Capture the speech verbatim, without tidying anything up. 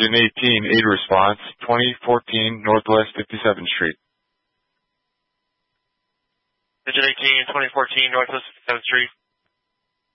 Engine eighteen, aid response, twenty fourteen Northwest fifty-seventh Street. Engine eighteen, twenty fourteen Northwest fifty-seventh Street.